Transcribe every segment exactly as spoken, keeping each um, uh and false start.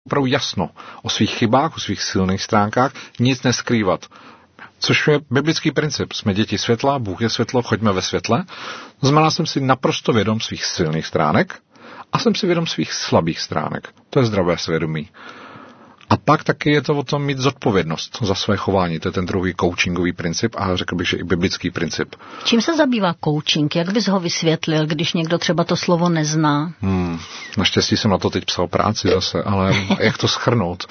opravdu jasno o svých chybách, o svých silných stránkách, nic neskrývat. Což je biblický princip. Jsme děti světla, Bůh je světlo, choďme ve světle. To znamená, jsem si naprosto vědom svých silných stránek a jsem si vědom svých slabých stránek. To je zdravé svědomí. A pak taky je to o tom mít zodpovědnost za své chování. To je ten druhý coachingový princip a řekl bych, že i biblický princip. Čím se zabývá coaching? Jak bys ho vysvětlil, když někdo třeba to slovo nezná? Hmm, naštěstí jsem na to teď psal práci zase, ale jak to shrnout?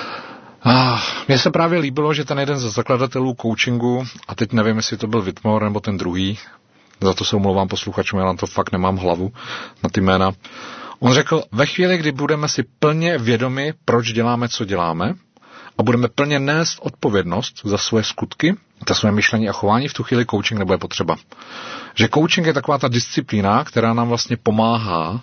Ah, mně se právě líbilo, že ten jeden ze zakladatelů coachingu, a teď nevím, jestli to byl Whitmore nebo ten druhý, za to se omlouvám posluchačům, já na to fakt nemám hlavu, na ty jména. On řekl, ve chvíli, kdy budeme si plně vědomi, proč děláme, co děláme, a budeme plně nést odpovědnost za své skutky, za své myšlení a chování, v tu chvíli coaching nebude potřeba. Že coaching je taková ta disciplína, která nám vlastně pomáhá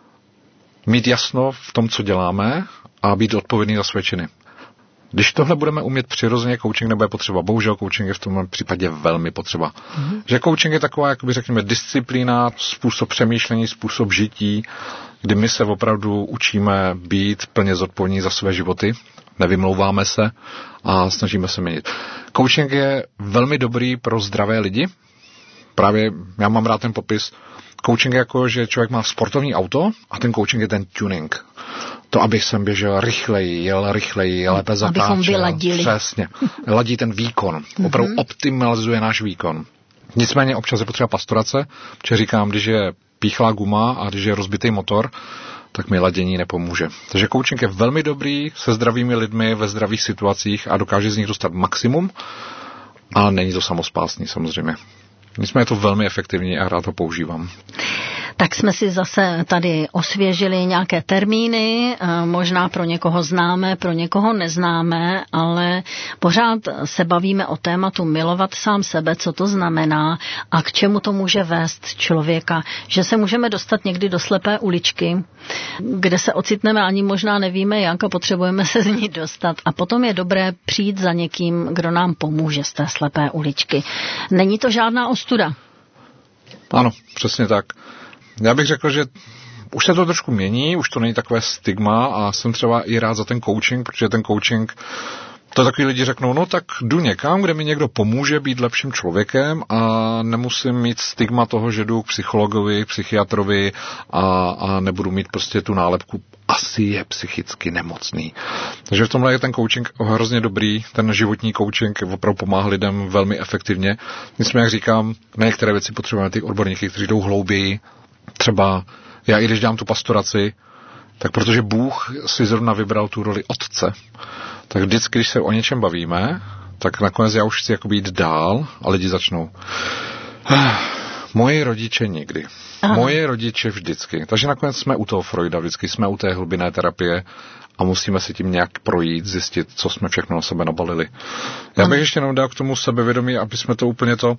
mít jasno v tom, co děláme a být odpovědný za své činy. Když tohle budeme umět přirozeně, coaching nebude potřeba. Bohužel coaching je v tom případě velmi potřeba. Mm-hmm. Že coaching je taková, jakoby řekněme, disciplína, způsob přemýšlení, způsob žití, kdy my se opravdu učíme být plně zodpovědní za své životy, nevymlouváme se a snažíme se měnit. Coaching je velmi dobrý pro zdravé lidi. Právě já mám rád ten popis. Coaching je jako, že člověk má sportovní auto a ten coaching je ten tuning. To, aby jsem běžel rychleji, jel rychleji, lépe zatáčel. Abychom vyladili. Přesně. Ladí ten výkon. Opravdu mm-hmm. optimalizuje náš výkon. Nicméně občas je potřeba pastorace, protože říkám, když je píchlá guma a když je rozbitý motor, tak mi ladění nepomůže. Takže coaching je velmi dobrý se zdravými lidmi ve zdravých situacích a dokáže z nich dostat maximum, ale není to samospásný samozřejmě. Nicméně je to velmi efektivní a rád ho používám. Tak jsme si zase tady osvěžili nějaké termíny, možná pro někoho známe, pro někoho neznáme, ale pořád se bavíme o tématu milovat sám sebe, co to znamená a k čemu to může vést člověka. Že se můžeme dostat někdy do slepé uličky, kde se ocitneme, ani možná nevíme jak a potřebujeme se z ní dostat. A potom je dobré přijít za někým, kdo nám pomůže z té slepé uličky. Není to žádná ostuda. Ano, přesně tak. Já bych řekl, že už se to trošku mění, už to není takové stigma a jsem třeba i rád za ten coaching, protože ten coaching, to takový lidi řeknou, no tak jdu někam, kde mi někdo pomůže být lepším člověkem a nemusím mít stigma toho, že jdu k psychologovi, k psychiatrovi a, a nebudu mít prostě tu nálepku, asi je psychicky nemocný. Takže v tomhle je ten coaching hrozně dobrý, ten životní coaching opravdu pomáhá lidem velmi efektivně. Nicméně, jak říkám, na některé věci potřebujeme ty odborníky, kteří jdou hlouběji. Třeba já i když dělám tu pastoraci, tak protože Bůh si zrovna vybral tu roli otce, tak vždycky, když se o něčem bavíme, tak nakonec já už chci jakoby jít dál a lidi začnou. Moji rodiče nikdy. Aha. Moje rodiče vždycky. Takže nakonec jsme u toho Freuda, vždycky jsme u té hlubinné terapie a musíme si tím nějak projít, zjistit, co jsme všechno na sebe nabalili. Já bych ještě jenom dal k tomu sebevědomí, aby jsme to úplně to...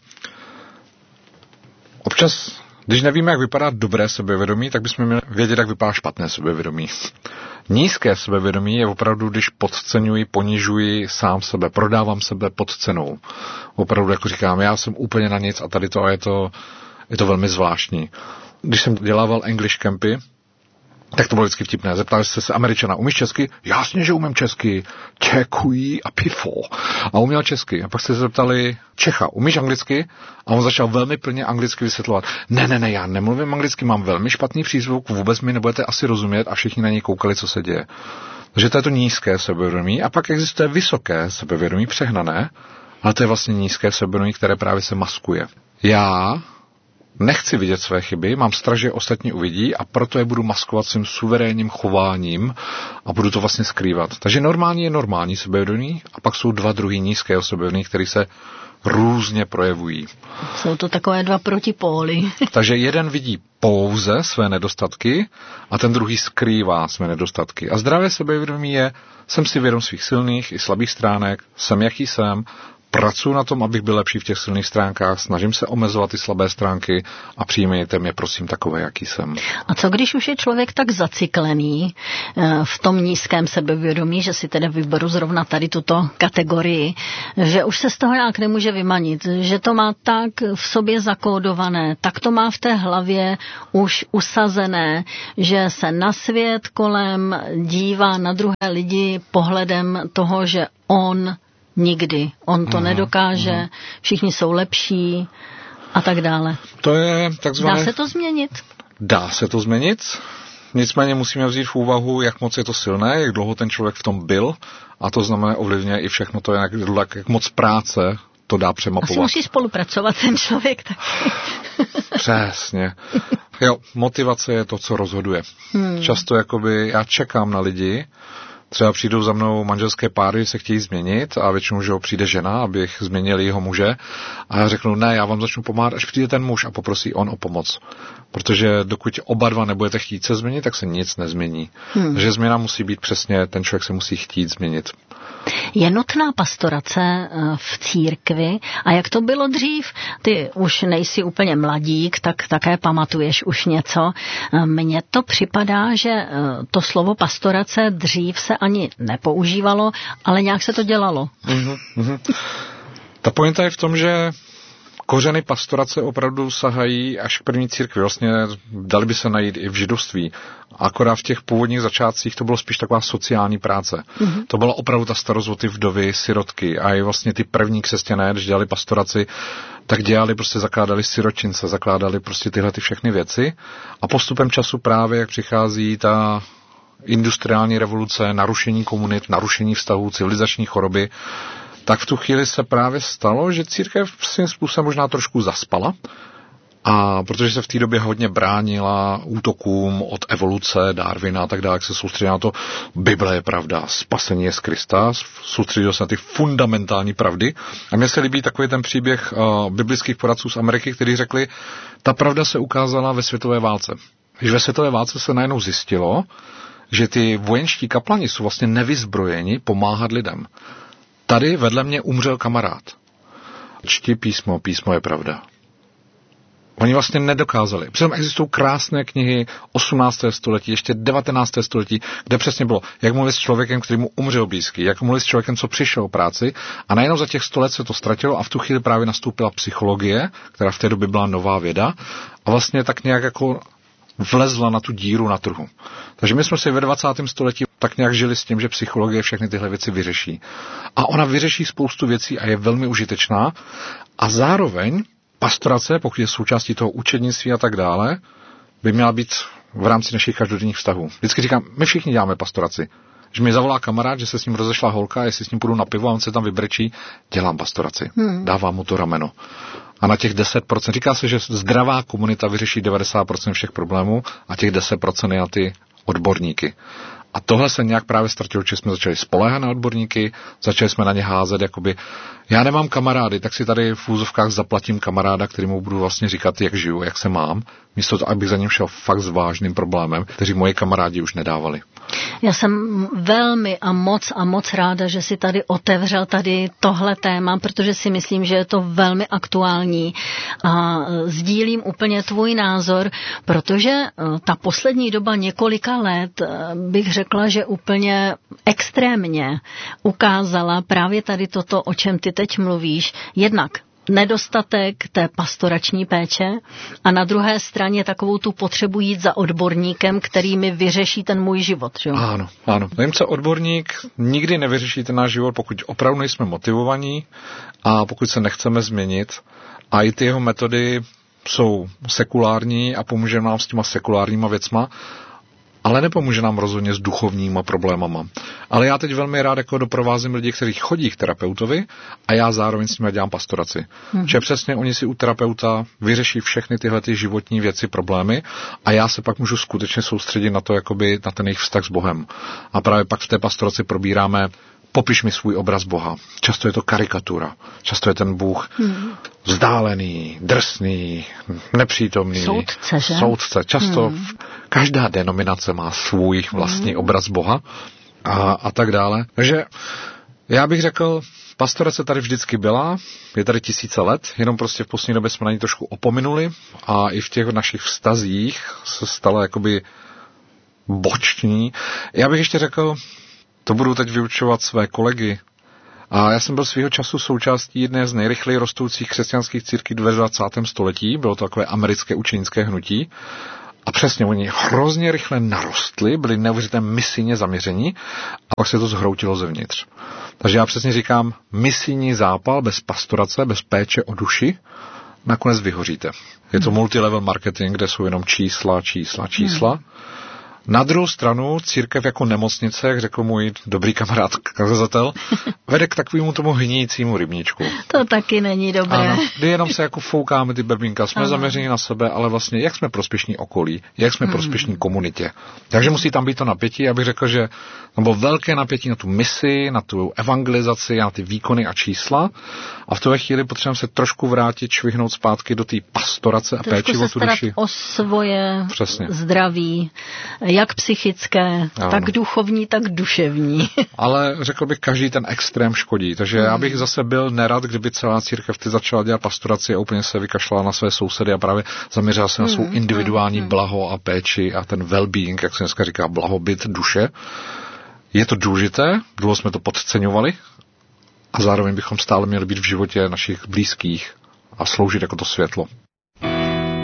Občas... Když nevíme, jak vypadá dobré sebevědomí, tak bychom měli vědět, jak vypadá špatné sebevědomí. Nízké sebevědomí je opravdu, když podceňuji, ponižuji sám sebe, prodávám sebe pod cenou. Opravdu, jako říkám, já jsem úplně na nic a tady to a je to, je to velmi zvláštní. Když jsem dělával English campy, tak to bylo vždycky vtipné. Zeptali jste se Američana, umíš česky? Jasně, že umím česky. Čekují a pifo. A uměl česky. A pak jste se zeptali Čecha, umíš anglicky? A on začal velmi plně anglicky vysvětlovat. Ne, ne, ne, já nemluvím anglicky, mám velmi špatný přízvuk, vůbec mi nebudete asi rozumět a všichni na něj koukali, co se děje. Takže to je to nízké sebevědomí. A pak existuje vysoké sebevědomí, přehnané, ale to je vlastně nízké sebevědomí, které právě se maskuje. Já nechci vidět své chyby, mám strach, že ostatní uvidí a proto je budu maskovat svým suverénním chováním a budu to vlastně skrývat. Takže normální je normální sebevědomí a pak jsou dva druhý nízké sebevědomí, které se různě projevují. Jsou to takové dva protipóly. Takže jeden vidí pouze své nedostatky a ten druhý skrývá své nedostatky. A zdravé sebevědomí je, jsem si vědom svých silných i slabých stránek, jsem jaký jsem, pracuji na tom, abych byl lepší v těch silných stránkách, snažím se omezovat ty slabé stránky a přijmějte mě, prosím, takové, jaký jsem. A co když už je člověk tak zaciklený v tom nízkém sebevědomí, že si tedy vyberu zrovna tady tuto kategorii, že už se z toho nějak nemůže vymanit, že to má tak v sobě zakódované, tak to má v té hlavě už usazené, že se na svět kolem dívá na druhé lidi pohledem toho, že on nikdy, on to mm, nedokáže, mm. všichni jsou lepší a tak dále. To je takzvané... Dá se to změnit? Dá se to změnit, nicméně musíme vzít v úvahu, jak moc je to silné, jak dlouho ten člověk v tom byl a to znamená ovlivně i všechno to, jak, jak moc práce to dá přemapovat. Asi musí spolupracovat ten člověk taky. Přesně. Jo, motivace je to, co rozhoduje. Hmm. Často jakoby já čekám na lidi, třeba přijdou za mnou manželské páry, se chtějí změnit a většinou, že ho přijde žena, abych změnil jeho muže a já řeknu, ne, já vám začnu pomáhat, až přijde ten muž a poprosí on o pomoc. Protože dokud oba dva nebudete chtít se změnit, tak se nic nezmění. Hmm. Takže změna musí být přesně, ten člověk se musí chtít změnit. Je nutná pastorace v církvi a jak to bylo dřív? Ty už nejsi úplně mladík, tak také pamatuješ už něco. Mně to připadá, že to slovo pastorace dřív se ani nepoužívalo, ale nějak se to dělalo. Mm-hmm, mm-hmm. Ta pointa je v tom, že kořeny pastorace opravdu sahají až k první církvi. Vlastně dali by se najít i v židovství. Akorát v těch původních začátcích to bylo spíš taková sociální práce. Mm-hmm. To byla opravdu ta starost o ty vdovy, sirotky a i vlastně ty první křesťané, když dělali pastoraci, tak dělali, prostě zakládali siročince, zakládali prostě tyhle ty všechny věci a postupem času právě, jak přichází ta industriální revoluce, narušení komunit, narušení vztahů, civilizační choroby, tak v tu chvíli se právě stalo, že církev svým způsobem možná trošku zaspala. A protože se v té době hodně bránila útokům od evoluce, Darwina a tak dále, jak se soustředila na to, Bible je pravda, spasení je z Krista, soustředil se na ty fundamentální pravdy. A mně se líbí takový ten příběh uh, biblických poradců z Ameriky, kteří řekli, ta pravda se ukázala ve světové válce. Když ve světové válce se najednou zjistilo, že ty vojenští kaplani jsou vlastně nevyzbrojeni pomáhat lidem. Tady vedle mě umřel kamarád. Čti písmo, písmo je pravda. Oni vlastně nedokázali. Přitom existují krásné knihy osmnáctého století, ještě devatenáctého století, kde přesně bylo, jak mluvit s člověkem, který mu umřel blízký, jak mluvit s člověkem, co přišel o práci a najednou za těch sto let se to ztratilo a v tu chvíli právě nastoupila psychologie, která v té době byla nová věda a vlastně tak nějak jako vlezla na tu díru na trhu. Takže my jsme si ve dvacátém století tak nějak žili s tím, že psychologie všechny tyhle věci vyřeší. A ona vyřeší spoustu věcí a je velmi užitečná. A zároveň pastorace, pokud je součástí toho učednictví a tak dále, by měla být v rámci našich každodenních vztahů. Vždycky říkám, my všichni děláme pastoraci. Že mi zavolá kamarád, že se s ním rozešla holka, jestli s ním půjdu na pivo a on se tam vybrečí, dělám pastoraci. Hmm. Dávám mu to rameno. A na těch deset procent, říká se, že zdravá komunita vyřeší devadesát procent všech problémů a těch deset procent je na ty odborníky. A tohle se nějak právě ztratilo, že jsme začali spoléhat na odborníky, začali jsme na ně házet, jakoby, já nemám kamarády, tak si tady v úzovkách zaplatím kamaráda, kterému budu vlastně říkat, jak žiju, jak se mám, místo toho, abych za ním šel fakt s vážným problémem, kteří moji kamarádi už nedávali. Já jsem velmi a moc a moc ráda, že si tady otevřel tady tohle téma, protože si myslím, že je to velmi aktuální a sdílím úplně tvůj názor, protože ta poslední doba několika let bych řekla, že úplně extrémně ukázala právě tady toto, o čem ty teď mluvíš, jednak nedostatek té pastorační péče a na druhé straně takovou tu potřebu jít za odborníkem, který mi vyřeší ten můj život. Že? Ano, ano. Zajímce odborník nikdy nevyřeší ten náš život, pokud opravdu nejsme motivovaní a pokud se nechceme změnit. A i ty jeho metody jsou sekulární a pomůže nám s těma sekulárníma věcma, ale nepomůže nám rozhodně s duchovníma problémama. Ale já teď velmi rád jako doprovázím lidi, kteří chodí k terapeutovi a já zároveň s nimi dělám pastoraci. Hmm. Že přesně oni si u terapeuta vyřeší všechny tyhle ty životní věci, problémy a já se pak můžu skutečně soustředit na to, jakoby na ten jejich vztah s Bohem. A právě pak v té pastoraci probíráme popiš mi svůj obraz Boha. Často je to karikatura. Často je ten Bůh hmm. vzdálený, drsný, nepřítomný. Soudce, že? Soudce. Často hmm. každá denominace má svůj vlastní hmm. obraz Boha a, a tak dále. Takže já bych řekl, pastorace tady vždycky byla, je tady tisíce let, jenom prostě v poslední době jsme na ní trošku opominuli a i v těch našich vztazích se stala jakoby boční. Já bych ještě řekl, to budu teď vyučovat své kolegy. A já jsem byl svýho času součástí jedné z nejrychleji rostoucích křesťanských církví v dvacátém století. Bylo to takové americké učenické hnutí. A přesně, oni hrozně rychle narostli, byli neuvěřitelně misijně zaměření a pak se to zhroutilo zevnitř. Takže já přesně říkám, misijní zápal bez pastorace, bez péče o duši, nakonec vyhoříte. Je to multilevel marketing, kde jsou jenom čísla, čísla, čísla. Hmm. Na druhou stranu církev jako nemocnice, jak řekl můj dobrý kamarád kazatel, vede k takovému tomu hníjícímu rybníčku. To taky není dobré. Ano, kdy jenom se jako foukáme ty berbínka, jsme ano. zaměření na sebe, ale vlastně jak jsme prospěšní okolí, jak jsme hmm. prospěšní komunitě. Takže musí tam být to napětí, já bych řekl, že tam bylo velké napětí na tu misi, na tu evangelizaci, na ty výkony a čísla a v té chvíli potřebujeme se trošku vrátit, švihnout zpátky do té pastorace a péči o tu duši. O svoje Přesně. zdraví, jak psychické, ano. tak duchovní, tak duševní. Ale řekl bych, každý ten extrém škodí. Takže hmm. já bych zase byl nerad, kdyby celá církev ty začala dělat pastoraci a úplně se vykašlala na své sousedy a právě zaměřila se na svou hmm. individuální hmm. blaho a péči a ten well-being, jak se dneska říká, blahobyt duše. Je to důležité, dlouho jsme to podceňovali a zároveň bychom stále měli být v životě našich blízkých a sloužit jako to světlo.